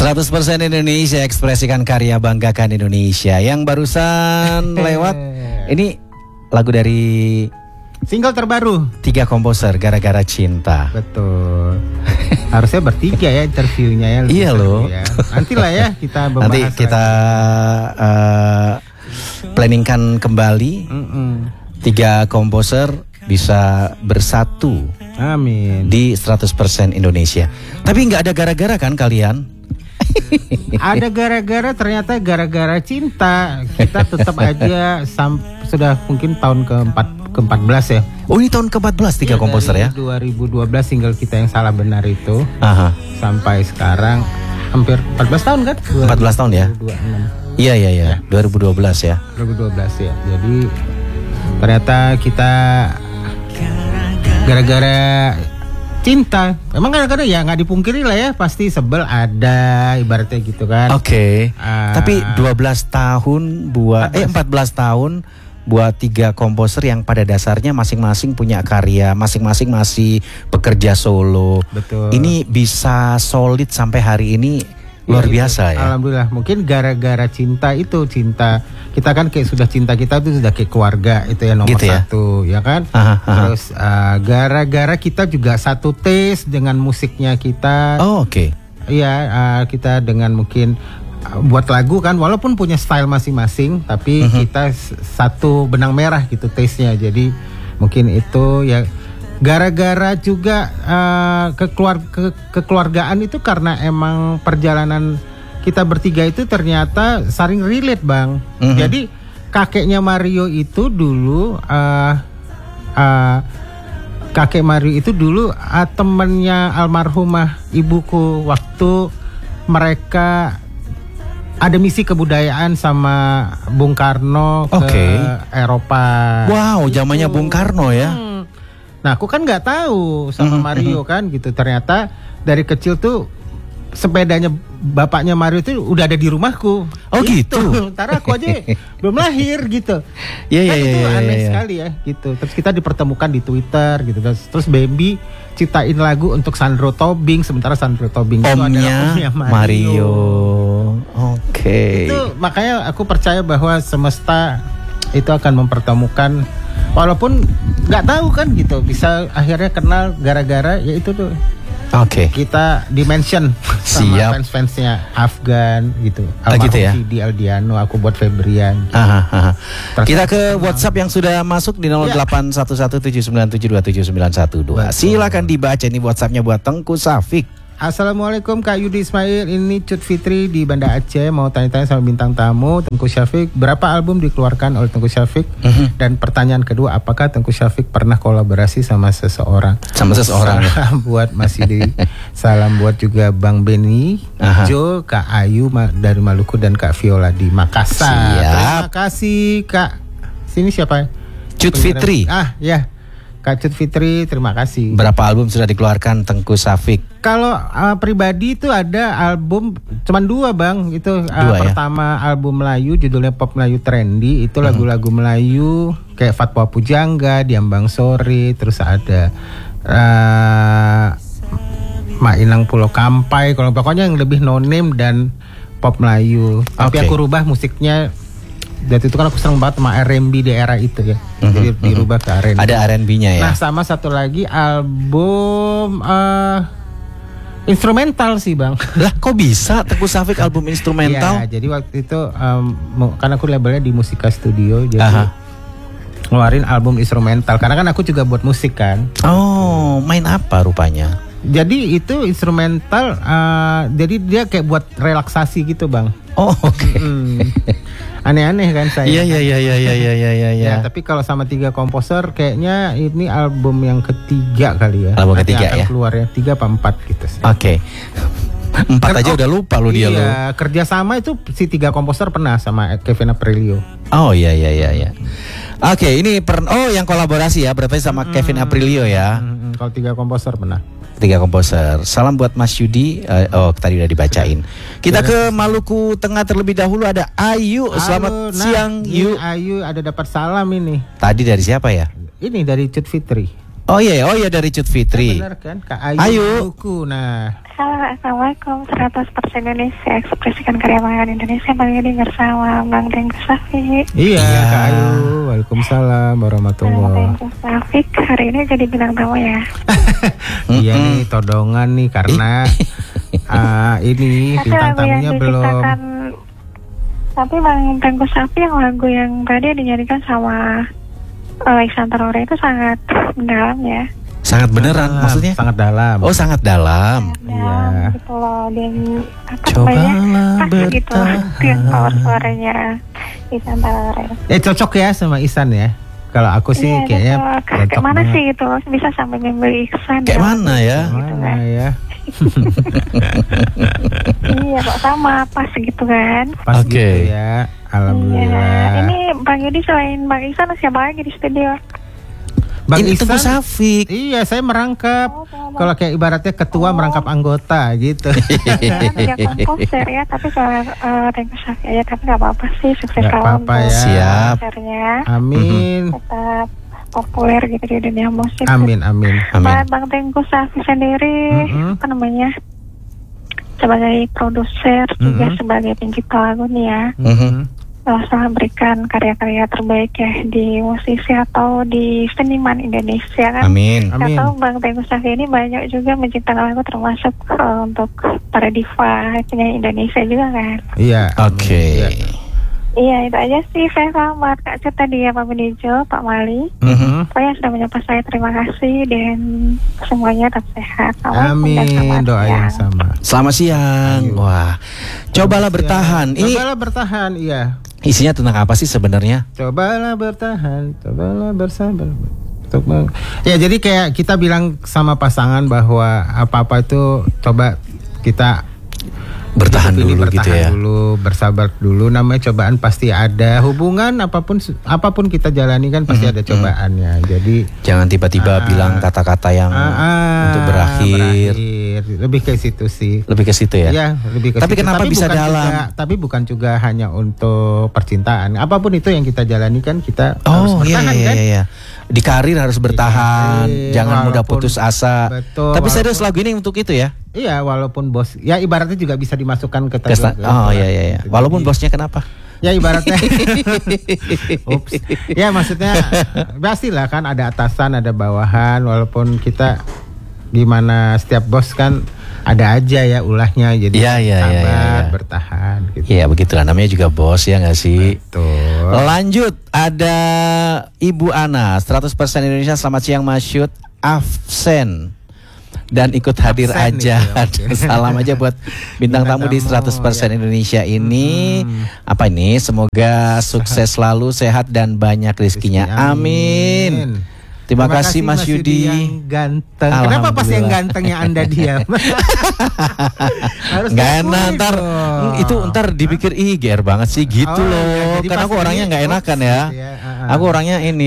100% Indonesia, ekspresikan karya, banggakan Indonesia. Yang barusan lewat ini lagu dari single terbaru 3 komposer, Gara-gara Cinta. Betul. Harusnya bertiga ya interviewnya ya. Iya loh ya. Nantilah ya kita membahas. Nanti kita planningkan kembali 3 komposer bisa bersatu. Amin. Di 100% Indonesia. Tapi nggak ada gara-gara kan kalian? Ada gara-gara, ternyata gara-gara cinta. Kita tetap aja sudah mungkin tahun ke-14 ya. Oh, ini tahun ke-14 3 komposer ya? 2012 single kita yang salah benar itu. Aha. Sampai sekarang hampir 14 tahun kan? 14 tahun ya? 2026. Iya. 2012 ya. 2012 ya. Jadi ternyata kita gara-gara cinta. Emang kadang-kadang ya nggak dipungkiri lah ya, pasti sebel ada, ibaratnya gitu kan. Oke. Tapi 12 tahun buat 14 tahun buat 3 komposer yang pada dasarnya masing-masing punya karya, masing-masing masih bekerja solo. Betul. Ini bisa solid sampai hari ini luar biasa ya. Alhamdulillah. Mungkin gara-gara cinta itu, cinta kita kan kayak sudah cinta kita itu sudah kayak keluarga, itu ya nomor gitu satu ya kan. Terus gara-gara kita juga satu taste dengan musiknya kita. Oh oke. Iya, kita dengan mungkin buat lagu kan, walaupun punya style masing-masing, tapi kita satu benang merah gitu taste-nya. Jadi mungkin itu ya. Gara-gara juga kekeluargaan itu karena emang perjalanan kita bertiga itu ternyata saling relate bang. Jadi kakeknya Mario itu dulu temennya almarhumah ibuku waktu mereka ada misi kebudayaan sama Bung Karno ke Eropa. Wow, zamannya Bung Karno ya. Nah, aku kan nggak tahu sama Mario kan gitu. Ternyata dari kecil tuh sepedanya bapaknya Mario itu udah ada di rumahku. Oh gitu. Ntar aku aja belum lahir gitu. Iya. Itu aneh sekali ya gitu. Terus kita dipertemukan di Twitter gitu. Terus Bambi ciptain lagu untuk Sandro Tobing, sementara Sandro Tobing itu adalah omnya Mario. Oke. Itu makanya aku percaya bahwa semesta itu akan mempertemukan. Walaupun nggak tahu kan gitu, bisa akhirnya kenal gara-gara ya itu tuh. Oke. Kita dimension sama fans-fansnya Afgan gitu. Gitu ya. Di Aldiano, aku buat Febrian. Kita ke WhatsApp yang sudah masuk di 081179727912. Silakan dibaca, ini WhatsAppnya buat Tengku Safik. Assalamualaikum Kak Yudi Ismail, ini Cut Fitri di Banda Aceh. Mau tanya-tanya sama bintang tamu Tengku Syafiq, berapa album dikeluarkan oleh Tengku Syafiq? Dan pertanyaan kedua, apakah Tengku Syafiq pernah kolaborasi sama seseorang? Sama seseorang. Salam buat Mas Yudi, salam buat juga Bang Beni, Jo, Kak Ayu dari Maluku, dan Kak Viola di Makassar. Terima kasih Kak. Sini siapa? Cut Fitri. Ya. Kak Cut Fitri, terima kasih. Berapa album sudah dikeluarkan Tengku Syafiq? Kalau pribadi itu ada album cuman 2 bang. Itu pertama album Melayu, judulnya Pop Melayu Trendy. Itu lagu-lagu Melayu kayak Fatwa Pujangga, Diambang Sore. Terus ada Mainang Pulau Kampai. Kalau pokoknya yang lebih no name dan pop Melayu. Tapi aku rubah musiknya. Dan itu kan aku seneng banget sama R&B di era itu ya. Jadi dirubah ke R&B. Ada R&B-nya ya. Nah, sama satu lagi album instrumental sih bang. Lah kok bisa Tengku Syafiq album instrumental? Ya, jadi waktu itu karena aku labelnya di Musika Studio, jadi ngeluarin album instrumental. Karena kan aku juga buat musik kan. Oh, main apa rupanya? Jadi itu instrumental, jadi dia kayak buat relaksasi gitu bang. Oh oke. Aneh-aneh kan saya. Iya. Tapi kalau sama 3 komposer kayaknya ini album yang ketiga kali ya. Album ketiga ya. Keluar ya 3 apa 4 gitu sih. Oke. 4 aja udah lupa lu dia lu. Iya, kerja sama itu si 3 komposer pernah sama Kevin Aprilio. Oh iya. Oke, ini yang kolaborasi ya, berarti sama Kevin Aprilio ya. Kalau 3 komposer pernah. 3 komposer. Salam buat Mas Yudi. Tadi udah dibacain. Kita ke Maluku Tengah terlebih dahulu, ada Ayu. Selamat siang Yu. Ayu ada dapat salam ini. Tadi dari siapa ya? Ini dari Cut Fitri. Oh iya dari Cut Fitri. Benar kan? Kak Ayu. Ayu. Buku. Nah. Halo, Assalamualaikum. 100% Indonesia, ekspresikan karya pangan Indonesia. Bang Yudi bersama Bang Tengku Safik. Iya, Kak Ayu. Waalaikumsalam warahmatullahi. Tengku Safik hari ini jadi bintang tamu ya. Iya nih, todongan nih karena ini Tapi bintang lagu yang tamunya belum. diciptakan, tapi Bang Tengku Safik yang lagu yang tadi dinyanyikan sama Iksan Terore itu sangat mendalam ya. Sangat beneran maksudnya? Sangat dalam. Oh, sangat dalam. Dalam gitu loh. Dan apa Cobalah namanya? Pas gitu. bertahan. Yang power suaranya Iksan Terore. Cocok ya sama Ihsan ya. Kalau aku sih Iya, kayaknya cocok. Kayak mana sih gitu bisa sampai membeli Iksan. Kayak mana ya? Gitu Mana kan. ya? Iya kok sama pas gitu kan. Pas Oke. gitu ya. Alhamdulillah. Iya. Ini Bang Yudi selain Bang Iksan siapa lagi di studio? Bang Ini Tengku Ihsan. Safik. Iya, saya merangkap. Oh, sama. Kalau kayak ibaratnya ketua merangkap anggota gitu. Ya komposer ya, tapi kalau Tengku Safik aja, tapi nggak apa-apa sih, sukses Nggak selalu apa-apa untuk ya. Siap. konsernya, Amin. tetap populer gitu di dunia musik. Amin. Amin. Bang Tengku Safik sendiri, apa namanya, sebagai produser juga sebagai pencipta lagu nih ya, selalu berikan karya-karya terbaik ya di musisi atau di seniman Indonesia kan. Amin. Amin. Atau Bang Tengku Safik ini banyak juga menciptakan lagu termasuk untuk para diva penyanyi Indonesia juga kan. Iya. Oke. Iya. Iya itu aja sih, saya selamat Kak Cut tadi ya, Pak Benijo, Pak Mali. Pokoknya sudah menyapa saya, terima kasih dan semuanya tetap sehat. Assalamualaikum dan Amin. selamat Doa yang siang. sama. Selamat siang. Wah. Cobalah bertahan. Ini Cobalah bertahan, iya. isinya tentang apa sih sebenarnya? Cobalah bertahan, cobalah bersabar. Ya jadi kayak kita bilang sama pasangan bahwa apa-apa itu coba kita Bertahan hidup ini dulu gitu ya. dulu, bersabar dulu. Namanya cobaan pasti ada. Hubungan apapun kita jalani kan pasti ada cobaannya. Jadi Jangan tiba-tiba bilang kata-kata yang untuk berakhir. Lebih ke situ sih. Lebih ke situ ya? Iya, lebih ke Tapi situ. kenapa bisa bukan dalam? tapi bukan juga hanya untuk percintaan. Apapun itu yang kita jalani kan kita harus Oh iya bertahan iya kan. iya. Di karir harus bertahan, karir, jangan mudah walaupun- putus asa. betul, Tapi serius walaupun- lagu ini untuk itu ya? Iya, walaupun bos, ya ibaratnya juga bisa dimasukkan ke Oh iya iya iya. Walaupun bosnya kenapa? Ya ibaratnya. Ups. Ya maksudnya pastilah kan ada atasan, ada bawahan. Walaupun kita gimana setiap bos kan ada aja ya ulahnya. Jadi Iya, iya, sabar, iya, iya. bertahan. Gitu. Iya begitulah, namanya juga bos ya nggak sih? Betul. Lanjut, ada Ibu Ana, 100% Indonesia. Selamat siang Mas Syut. Absen dan ikut hadir Absen aja. nih, oke. Salam aja buat bintang tamu di 100% Indonesia ini. Apa ini? Semoga sukses selalu, sehat dan banyak rezekinya. Amin. Terima kasih Mas Yudi. Yang ganteng. Kenapa pas yang gantengnya Anda diam? Harus Nggak diakui enak ntar dong. itu ntar dipikir ih GR banget sih gitu Oh, iya, loh. jadi Kan pas aku orangnya ini, nggak enakan oops, ya. gitu ya, Aku orangnya ini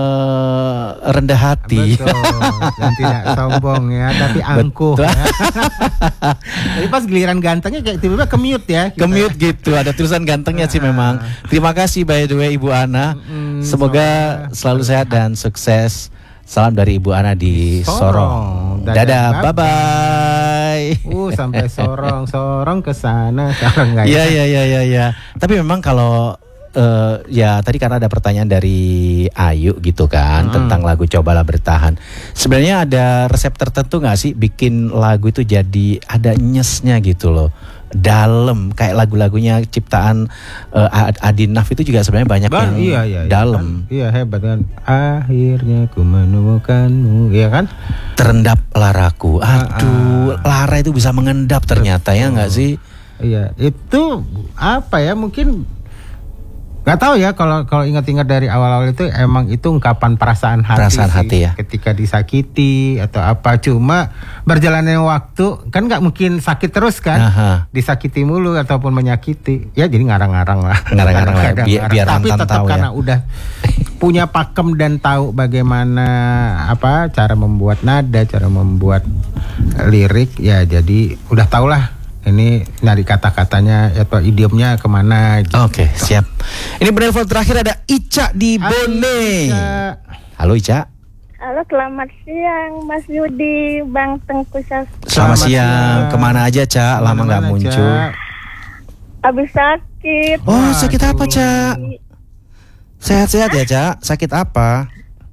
rendah hati. Betul. Dan tidak sombong ya, tapi angkuh. Betul. Ya. Jadi pas giliran gantengnya kayak tiba-tiba ke-mute ya. kita. Kemute gitu, ada tulisan gantengnya sih memang. Terima kasih by the way Ibu Ana. Semoga selalu sehat dan sukses. Salam dari Ibu Ana di Sorong. Dadah, Dadah, bye bye-bye. bye. Sampai sorong ke sana, sorong enggak Iya ya? iya iya. Tapi memang kalau ya tadi karena ada pertanyaan dari Ayu gitu kan tentang lagu Cobalah Bertahan. Sebenarnya ada resep tertentu nggak sih bikin lagu itu jadi ada nyesnya gitu loh, dalam kayak lagu-lagunya ciptaan Adinaf itu juga sebenarnya banyak yang Iya, dalam. Iya hebat kan. Akhirnya ku menemukanmu, iya kan? Terendap laraku. Aduh, lara itu bisa mengendap ternyata ya nggak sih? Iya, itu apa ya? Mungkin nggak tahu ya, kalau ingat-ingat dari awal-awal itu emang itu ungkapan perasaan hati, Perasaan hati ya. ketika disakiti atau apa. Cuma berjalannya waktu kan nggak mungkin sakit terus kan. Aha. Disakiti mulu ataupun menyakiti, ya jadi ngarang-ngarang lah. Ngarang-ngarang lah, Kadang-kadang biar tapi mantan tetap tahu ya. karena udah punya pakem dan tahu bagaimana apa cara membuat nada, cara membuat lirik, ya jadi udah tau lah. Ini nyari kata-katanya atau idiomnya kemana gitu. Oke, siap. Ini penelpon terakhir ada Ica di Bone. Ica. Halo Ica. Halo, selamat siang Mas Yudi, Bang Tengku Syafik. Selamat siang. Kemana aja, Cak? Lama nggak muncul. Cak? Habis sakit. Oh, sakit apa, Cak? Sehat-sehat ya, Cak? Sakit apa?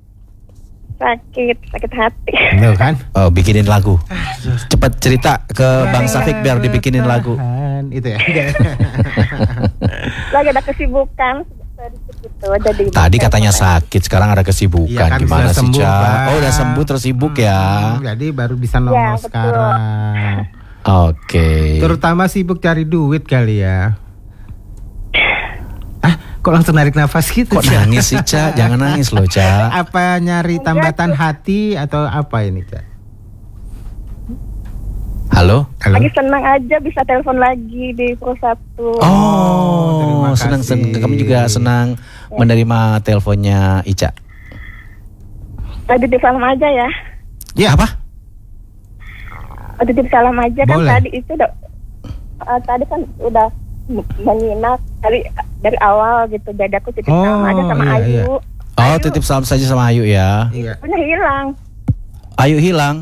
Sakit hati. Tuh kan? Oh, bikinin lagu. Cepat cerita ke Bang Syafik biar dibikinin lagu. Itu ya. Lagi ada kesibukan. Jadi Tadi katanya sakit, sekarang ada kesibukan. Iya kan, Gimana sudah sih, sembuh, Cak? Bang. Oh, udah sembuh terus sibuk ya. Jadi baru bisa nongol Ya, betul. sekarang. Oke. Terutama sibuk cari duit kali ya. Kok langsung narik nafas gitu? Kok Cak? nangis sih, Cak? Jangan nangis loh, Cak. Apa nyari tambatan hati atau apa ini, Cak? Halo? lagi senang aja bisa telepon lagi di Pro 1. Oh, terima senang. kasih. Kami juga senang menerima teleponnya Ica. Tadi salam aja ya. Ya Apa? Titip salam aja kan. Boleh. Tadi itu tadi kan udah menyimak dari awal gitu. Jadi aku titip salam aja sama iya, Ayu. iya. Oh, Ayu, titip salam saja sama Ayu ya. Iya. punya hilang. Ayu hilang.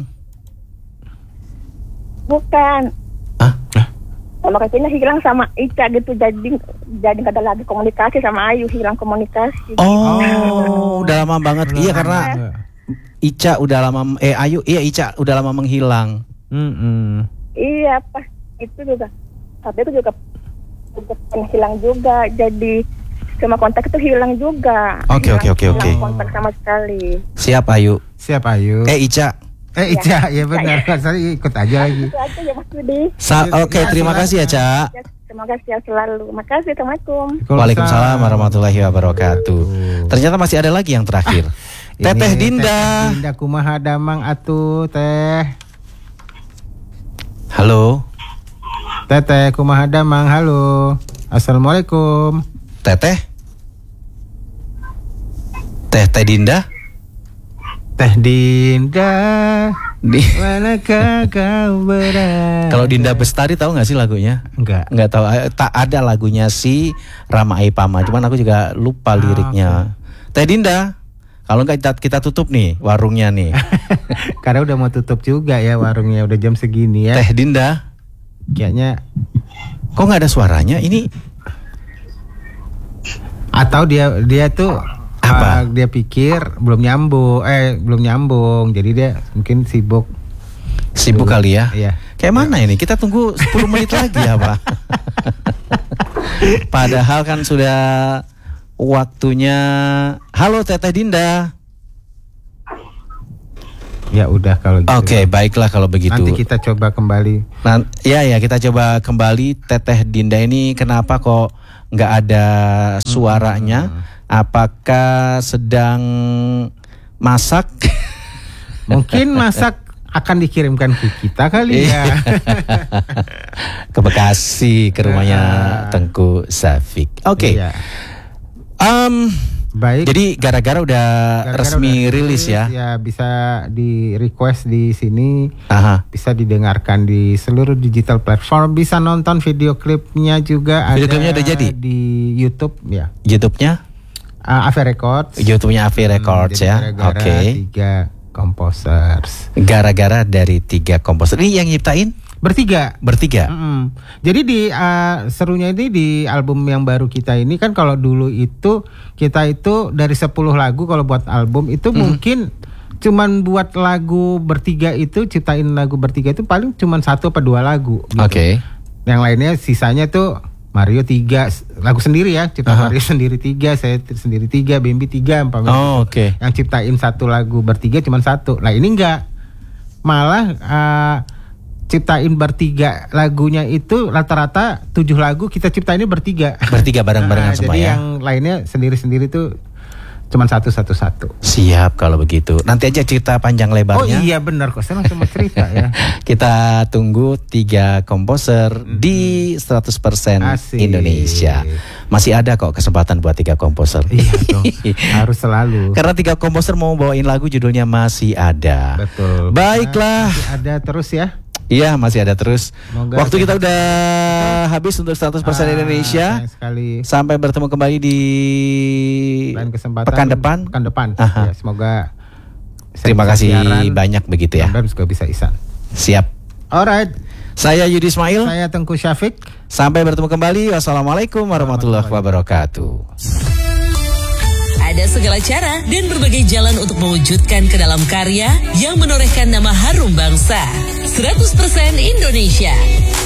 Bukan. Hah? Sama kakaknya hilang sama Ica gitu. Jadi gak ada lagi komunikasi sama Ayu, hilang komunikasi. Oh, udah lama banget. Iya, karena Ica udah lama Ica udah lama menghilang. Iya, pas itu juga. Tapi itu juga hilang juga. Jadi semua kontak itu hilang juga. Oke. Hilang kontak sama sekali. Siap Ayu. Siap Ayu. Ica. Ica, ya benar. Saya ikut aja lagi. Itu aja ya Mas Budi. Oke, terima kasih ya, Ca. Terima kasih ya selalu. Makasih, Assalamualaikum. Waalaikumsalam warahmatullahi wabarakatuh. Ternyata masih ada lagi yang terakhir. Teteh Dinda. Dinda kumaha damang atuh Teh. Halo. Teteh kumaha damang, halo. Assalamualaikum. Teteh Dinda. Teh Dinda, Di manakah kau berada? Kalau Dinda Bestari tahu nggak sih lagunya? Enggak. Nggak tahu. Tak ada lagunya si Rama Aipama. Cuman aku juga lupa liriknya. Teh Dinda, kalau nggak kita tutup nih warungnya nih. Karena udah mau tutup juga ya warungnya, udah jam segini ya. Teh Dinda, Kayaknya kok nggak ada suaranya? Ini atau dia tuh Apa? dia pikir belum nyambung. Jadi dia mungkin sibuk. sibuk kali ya. Iya. Kayak mana ini? Kita tunggu 10 menit lagi ya, Pak. Padahal kan sudah waktunya. Halo Teteh Dinda. Ya udah kalau gitu. Oke, baiklah kalau begitu. Nanti kita coba kembali. Ya kita coba kembali. Teteh Dinda ini kenapa kok nggak ada suaranya? Apakah sedang masak? Mungkin masak akan dikirimkan ke kita kali ya. Ke Bekasi, ke rumahnya Tengku Syafik. Oke. Iya. Baik. Jadi gara-gara udah resmi rilis ya. Ya bisa di request di sini. Aha. Bisa didengarkan di seluruh digital platform. Bisa nonton video klipnya juga. Video klipnya udah jadi? Di YouTube ya. YouTube-nya? Ave Records. YouTube-nya Avi Records Jadi ya. gara-gara Oke. 3 composers. Gara-gara dari 3 komposer. Ini yang nyiptain Bertiga. Jadi di serunya ini di album yang baru kita ini kan, kalau dulu itu kita itu dari 10 lagu kalau buat album itu mungkin cuman buat lagu bertiga itu, ciptain lagu bertiga itu paling cuman 1 atau 2 lagu gitu. Oke. Yang lainnya sisanya tuh Mario 3 lagu sendiri ya, cipta Mario sendiri 3, saya sendiri 3, Bambi 3, umpamanya. Oh, oke. Yang ciptain 1 lagu bertiga cuman 1. Nah ini enggak. Malah ciptain bertiga lagunya itu rata-rata 7 lagu kita ciptainnya bertiga. Bertiga bareng-barengan semua jadi ya. yang lainnya sendiri-sendiri tuh cuman satu. Siap kalau begitu. Nanti aja cerita panjang Oh lebarnya. iya benar kok, saya langsung mau cerita ya. Kita tunggu 3 komposer di 100% Asik. Indonesia. Masih ada kok kesempatan buat 3 komposer. Iya dong, harus selalu. Karena 3 komposer mau bawain lagu judulnya Masih Ada. Betul. Baiklah. Masih ada terus ya. Iya, masih ada terus. Semoga Waktu kita udah habis untuk 100% Indonesia. Sayang sekali. Sampai bertemu kembali di Lain kesempatan pekan depan. Pekan depan. Aha. Ya, semoga Terima kasih banyak begitu ya. Dan juga bisa Ihsan. Siap. Alright. Saya Yudi Ismail. Saya Tengku Syafiq. Sampai bertemu kembali. Wassalamualaikum warahmatullahi wabarakatuh. Ada segala cara dan berbagai jalan untuk mewujudkan ke dalam karya yang menorehkan nama harum bangsa. 100% Indonesia.